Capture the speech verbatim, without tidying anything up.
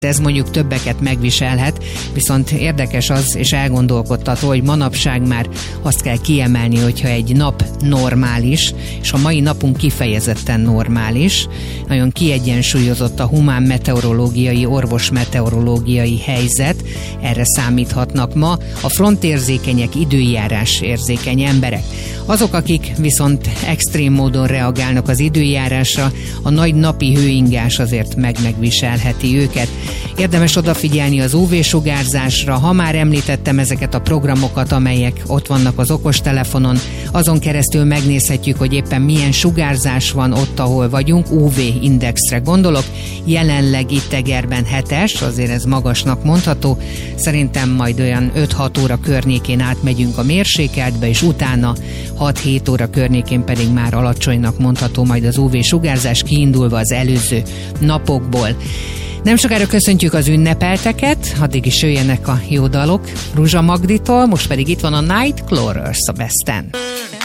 Ez mondjuk többeket megviselhet, viszont érdekes az, és elgondolkodtató, hogy manapság már azt kell kiemelni, hogyha egy nap normális, és a mai napunk kifejezetten normális, nagyon kiegyensúlyozott a humán meteorológiai, orvos-meteorológiai helyzet, erre számíthatnak ma a frontérzékenyek, időjárás érzékeny emberek. Azok, akik viszont extrém módon reagálnak az időjárásra, a nagy napi hőingás azért meg-megviselheti őket. Érdemes odafigyelni az ú vé-sugárzásra, ha már említettem ezeket a programokat, amelyek ott vannak az okostelefonon, azon keresztül megnézhetjük, hogy éppen milyen sugárzás van ott, ahol vagyunk, ú vé-indexre gondolok. Jelenleg itt Egerben hetes, azért ez magasnak mondható. Szerintem majd olyan öt-hat óra környékén átmegyünk a mérsékeltbe, és utána hat-hét óra környékén pedig már alacsonynak mondható majd az ú vé-sugárzás, kiindulva az előző napokból. Nem sokára köszöntjük az ünnepelteket, addig is jöjjenek a jó dalok Ruzsa Magditól, most pedig itt van a Nightcrawlers a Besten.